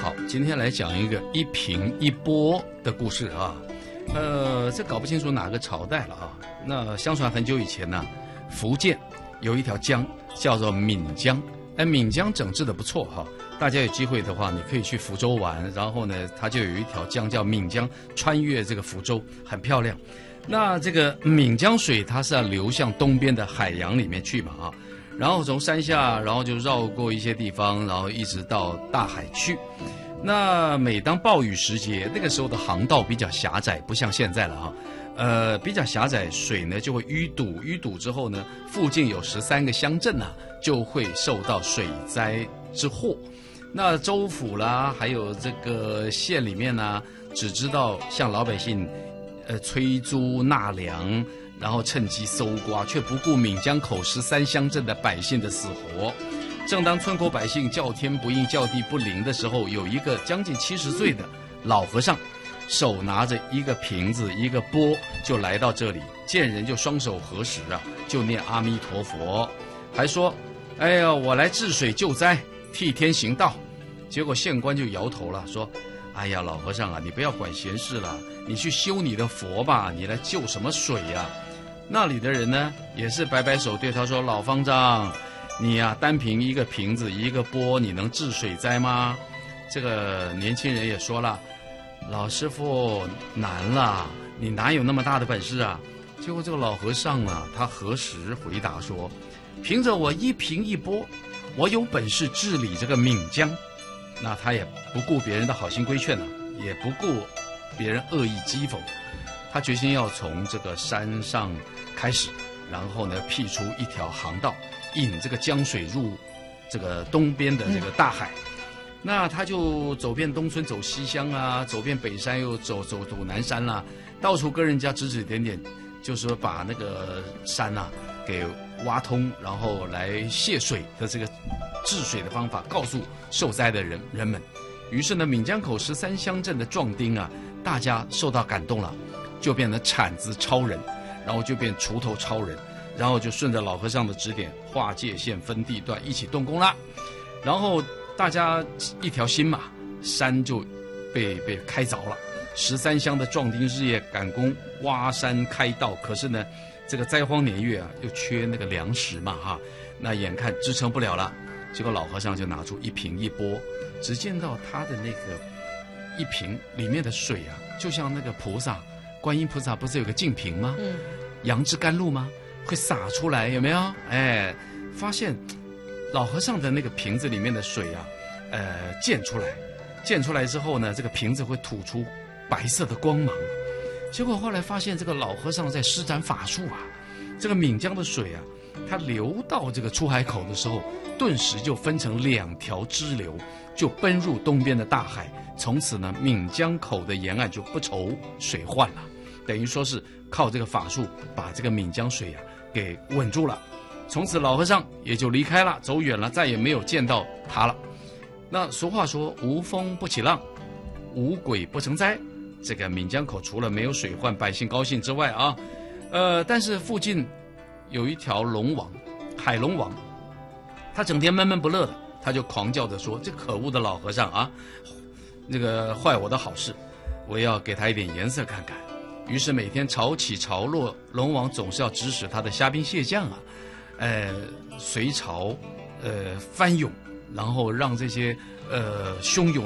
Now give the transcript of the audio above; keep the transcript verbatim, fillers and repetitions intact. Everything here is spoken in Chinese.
好，今天来讲一个一平一波的故事啊。呃，这搞不清楚哪个朝代了啊。那相传很久以前呢，福建有一条江叫做闽江，哎，闽江整治的不错哈。大家有机会的话，你可以去福州玩，然后呢，它就有一条江叫闽江，穿越这个福州，很漂亮。那这个闽江水它是要流向东边的海洋里面去嘛啊，然后从山下，然后就绕过一些地方，然后一直到大海去。那每当暴雨时节，那个时候的航道比较狭窄，不像现在了哈。呃，比较狭窄，水呢就会淤堵，淤堵之后呢，附近有十三个乡镇啊，就会受到水灾之祸。那州府啦，还有这个县里面呢，只知道向老百姓，呃，催租纳粮，然后趁机搜刮，却不顾闽江口十三乡镇的百姓的死活。正当村口百姓叫天不应、叫地不灵的时候，有一个将近七十岁的老和尚，手拿着一个瓶子、一个钵，就来到这里，见人就双手合十啊，就念阿弥陀佛，还说：“哎呀，我来治水救灾，替天行道。”结果县官就摇头了，说：“哎呀，老和尚啊，你不要管闲事了，你去修你的佛吧，你来救什么水呀？”那里的人呢，也是摆摆手对他说：“老方丈，你呀、啊，单凭一个瓶子一个钵，你能治水灾吗？”这个年轻人也说了：“老师傅难了，你哪有那么大的本事啊？”结果这个老和尚啊，他何时回答说：“凭着我一瓶一钵，我有本事治理这个闽江。”那他也不顾别人的好心规劝呢、啊，也不顾别人恶意讥讽，他决心要从这个山上开始，然后呢辟出一条航道，引这个江水入这个东边的这个大海。嗯、那他就走遍东村，走西乡啊，走遍北山，又走走走南山啦、啊，到处跟人家指指点点，就是说把那个山啊给挖通，然后来泄水的这个治水的方法告诉受灾的人人们。于是呢，闽江口十三乡镇的壮丁啊，大家受到感动了，就变成铲子超人，然后就变锄头超人，然后就顺着老和尚的指点划界限、分地段，一起动工了。然后大家一条心嘛，山就被被开凿了。十三乡的壮丁日夜赶工挖山开道，可是呢，这个灾荒年月啊，又缺那个粮食嘛哈，那眼看支撑不了了。结果老和尚就拿出一瓶一钵，只见到他的那个一瓶里面的水啊，就像那个菩萨，观音菩萨不是有个净瓶吗？嗯，杨枝甘露吗？会洒出来，有没有？哎，发现老和尚的那个瓶子里面的水啊，呃，溅出来，溅出来之后呢，这个瓶子会吐出白色的光芒。结果后来发现，这个老和尚在施展法术啊，这个闽江的水啊，它流到这个出海口的时候，顿时就分成两条支流，就奔入东边的大海。从此呢，闽江口的沿岸就不愁水患了，等于说是靠这个法术把这个闽江水啊给稳住了。从此老和尚也就离开了，走远了，再也没有见到他了。那俗话说，无风不起浪，无鬼不成灾。这个闽江口除了没有水患，百姓高兴之外啊，呃，但是附近有一条龙王，海龙王，他整天闷闷不乐的，他就狂叫着说：“这可恶的老和尚啊，这个坏我的好事，我要给他一点颜色看看。”于是每天潮起潮落，龙王总是要指使他的虾兵蟹将啊，呃，随潮呃翻涌，然后让这些呃汹涌